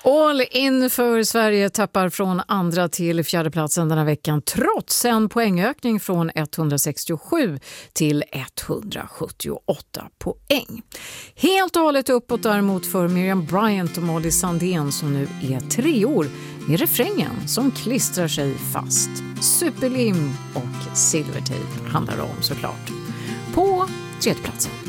All in för Sverige tappar från andra till fjärde platsen den här veckan trots en poängökning från 167 till 178 poäng. Helt och hållet uppåt däremot för Miriam Bryant och Molly Sandén som nu är 3 år med refrängen som klistrar sig fast. Superlim och Silvertape handlar det om såklart. På tredje platsen.